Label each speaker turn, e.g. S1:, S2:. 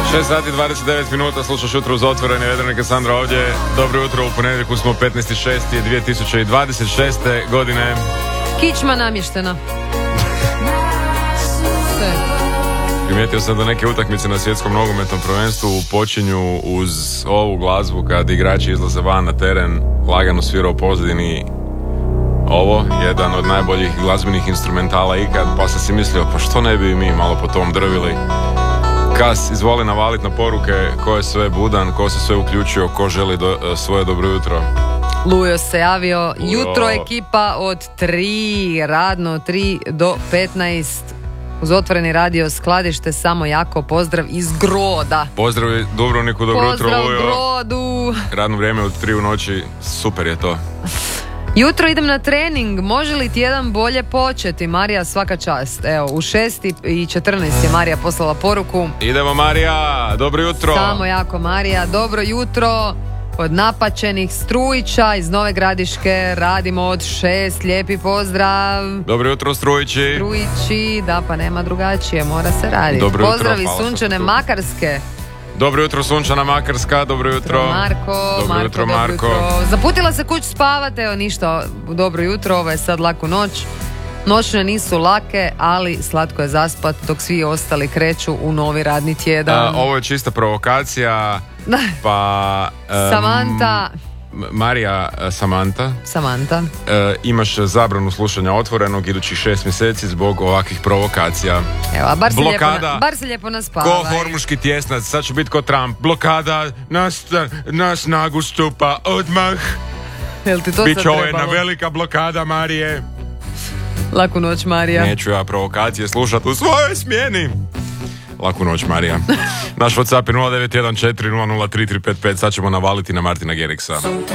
S1: 6 sati 29 minuta, slušaš Jutro uz otvorene, Vedran i Sandra ovdje. Dobro jutro, u ponedjeljku smo 15.6.2026. godine.
S2: Kičma namještena. Sve.
S1: Primijetio sam da neke utakmice na svjetskom nogometnom prvenstvu počinju uz ovu glazbu kad igrači izlaze van na teren, lagano svira u pozadini ovo, jedan od najboljih glazbenih instrumentala ikad, pa sam si mislio, pa što ne bi mi malo po tom drvili. Kas, izvoli navaliti na poruke ko je sve budan, ko se sve uključio, ko želi svoje dobro jutro.
S2: Lujo se javio, jutro ekipa od 3, radno 3 do 15, uz otvoreni radio skladište, samo jako pozdrav iz Groda.
S1: Pozdrav Dubrovniku, dobro jutro Lujo.
S2: Pozdrav Grodu.
S1: Radno vrijeme od 3 u noći, super je to.
S2: Jutro idem na trening, može li tjedan bolje početi? Marija, svaka čast. Evo, u 6:14 je Marija poslala poruku.
S1: Idemo Marija, dobro jutro.
S2: Samo jako Marija, dobro jutro. Od napačenih Strujića iz Nove Gradiške, radimo od 6, lijepi pozdrav.
S1: Dobro jutro Strujići.
S2: Strujići, da pa nema drugačije, mora se raditi.
S1: Dobro jutro,
S2: pozdrav iz sunčane Makarske.
S1: Dobro jutro sunčana Makarska, dobro jutro.
S2: Marko. Zaputila se kuć spavati, evo ništa, dobro jutro, ovo je sad laku noć. Noćne nisu lake, ali slatko je zaspat dok svi ostali kreću u novi radni tjedan.
S1: Ovo je čista provokacija. Pa
S2: Samanta.
S1: Marija Samanta. Imaš zabranu slušanja otvorenog idućih 6 mjeseci zbog ovakvih provokacija.
S2: Evo, bar se lijepo naspavaj.
S1: Ko hormuški tjesnac, sad ću biti ko Trump. Blokada na snagu stupa odmah. Biće ovo jedna velika blokada Marije.
S2: Laku noć Marija.
S1: Neću ja provokacije slušati u svojoj smjeni. Laku noć Marija. Naš WhatsApp je 091400033555. Sad ćemo navaliti na Martina Geriksa.